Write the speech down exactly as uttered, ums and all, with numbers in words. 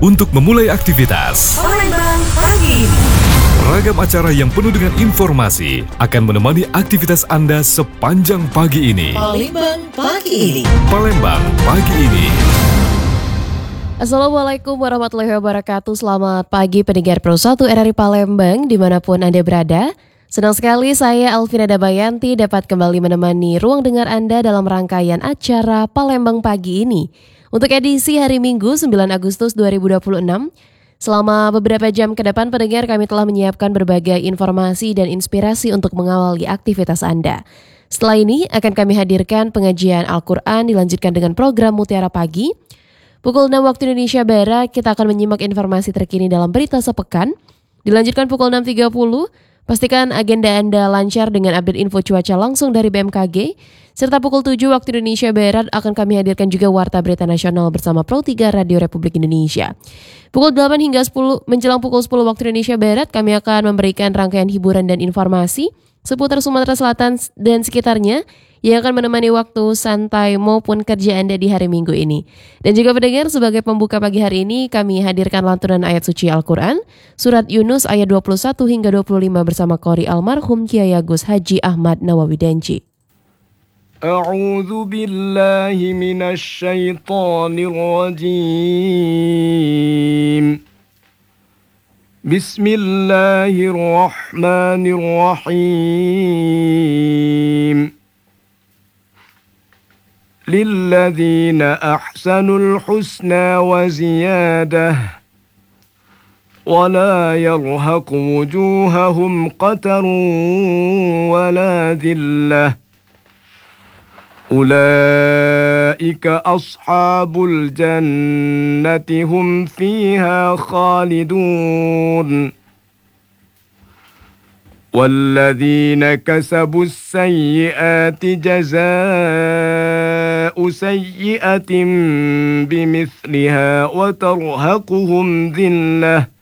untuk memulai aktivitas. Palembang pagi ini. Ragam acara yang penuh dengan informasi akan menemani aktivitas Anda sepanjang pagi ini. Palembang pagi ini. Palembang pagi ini. Assalamualaikum warahmatullahi wabarakatuh. Selamat pagi pendengar Pro satu R R I Palembang dimanapun Anda berada. Senang sekali saya Alvina Dabayanti dapat kembali menemani ruang dengar Anda dalam rangkaian acara Palembang pagi ini. Untuk edisi hari Minggu sembilan Agustus dua ribu dua puluh enam, selama beberapa jam ke depan pendengar kami telah menyiapkan berbagai informasi dan inspirasi untuk mengawali aktivitas Anda. Setelah ini akan kami hadirkan pengajian Al-Quran dilanjutkan dengan program Mutiara Pagi. Pukul enam waktu Indonesia Barat kita akan menyimak informasi terkini dalam berita sepekan. Dilanjutkan pukul enam tiga puluh. Pastikan agenda Anda lancar dengan update info cuaca langsung dari B M K G. Serta pukul tujuh waktu Indonesia Barat akan kami hadirkan juga Warta Berita Nasional bersama Pro tiga Radio Republik Indonesia. Pukul delapan hingga sepuluh, menjelang pukul sepuluh waktu Indonesia Barat, kami akan memberikan rangkaian hiburan dan informasi seputar Sumatera Selatan dan sekitarnya yang akan menemani waktu santai maupun kerja Anda di hari Minggu ini. Dan juga pendengar, sebagai pembuka pagi hari ini kami hadirkan lantunan ayat suci Al-Quran, surat Yunus ayat dua puluh satu hingga dua puluh lima bersama Qori almarhum Kiai Agus Haji Ahmad Nawawi Denci. A'udzu billahi minasy syaithanir rajim. Bismillahirrahmanirrahim. Lilladzina ahsanul husna wa ziyadah wa la yarhaqu wujuhahum qatarun wa la dhillah. Ulaika ashabul jannati hum fiha khalidun. والذين كسبوا السيئات جزاء سيئة بمثلها وترهقهم ذلة